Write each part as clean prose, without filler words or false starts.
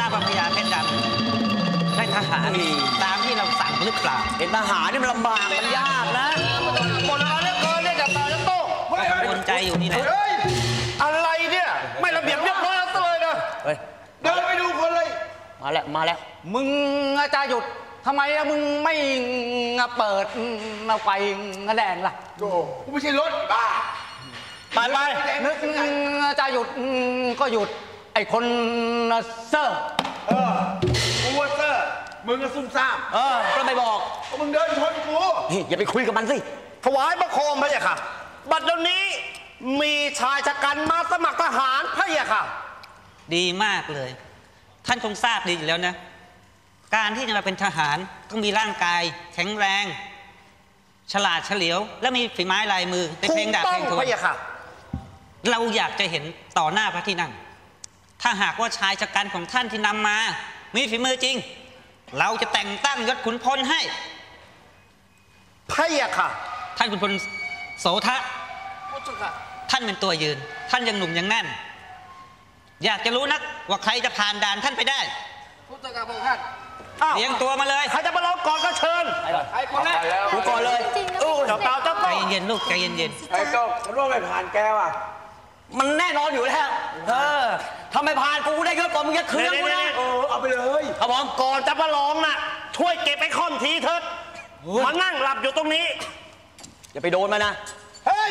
ราบว่าพญาเพชรดำได้ทหารตามที่เราสั่งหรือเปล่าเป็นทหารนี่มันลำบากมันยากนะหมดอะไรเกินเนี่ยจับตาจับโต้กังวลใจอยู่นี่แหละอะไรเนี่ยไม่ระเบียบเรียบร้อยแล้วเลยนะเดินไปดูคนเลยมาแล้วมึงจะหยุดทำไมมึงไม่เปิดไฟแดงล่ะโอ้กูไม่ใช่รถบ้าไปนึกจะหยุดก็หยุดไอ้คนเซอร์กูว่าเซอร์มึงก็ซุ่มซ่ามก็ไม่บอกก็มึงเดินชนกูอย่าไปคุยกับมันสิถวายบังคมพระยาค่ะบัดเดี๋ยวนี้มีชายชะกันมาสมัครทหารพระยาค่ะดีมากเลยท่านคงทราบดีอยู่แล้วนะการที่จะมาเป็นทหารต้องมีร่างกายแข็งแรงฉลาดเฉลียวและมีฝีไม้ลายมือเป็นเพลงดาบเพลงทวนเราอยากจะเห็นต่อหน้าพระที่นั่งถ้าหากว่าชายชะกันของท่านที่นำมามีฝีมือจริงเราจะแต่งตั้งยศขุนพลให้พระยาค่ะท่านขุนพลโสทะท่านเป็นตัวยืนท่านยังหนุ่มยังแน่นอยากจะรู้นักว่าใครจะผ่านด่านท่านไปได้พุทธการพระองค์ท่านเลี้ยงตัวมาเลยใครจะมาลองก่อนก็เชิญไอ้คนแรกกูก่อนเลยจับตาจับใจเย็นๆลูกใจเย็นๆไอ้โต้มันว่าไม่ผ่านแกว่ะมันแน่นอนอยู่แล้วถ้าไม่ผ่านกูได้เยอะกว่ามึงจะคืนกูนะเอาไปเลยครับผมก่อนจะมาลองน่ะช่วยเก็บไอ้ค่อมทีเถิดมานั่งหลับอยู่ตรงนี้อย่าไปโดนมานะเฮ้ย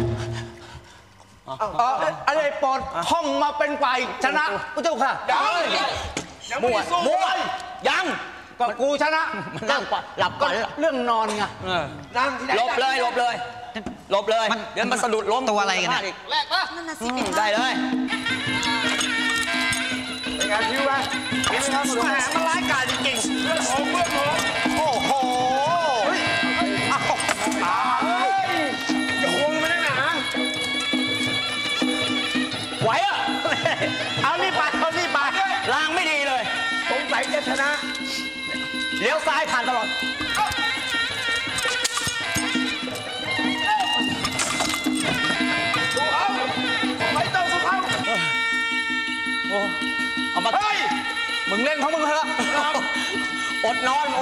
อะไรปอดห้องมาเป็นฝ่ายชนะพระเจ้าค่ะยังมั่วยังก็กูชนะมันนั่งหลับก่อนเรื่องนอนไงนั่งที่ไหนหลบเลยเดี๋ยวมันสะดุดล้มตัวอะไรกันแรกปะได้เลยเป็นไงพิวไหมมันร้ายกาจจริงๆเพื่อนผมโอ้โหจะควงมันได้หนาไหวอ่ะเอานี่ไปลางไม่ดีเลยสงสัยจะชนะเลี้ยวซ้ายผ่านตลอดไม่ต้องสุภาพเอามาเฮ้ยมึงเล่นของมึงเถอะอดนอน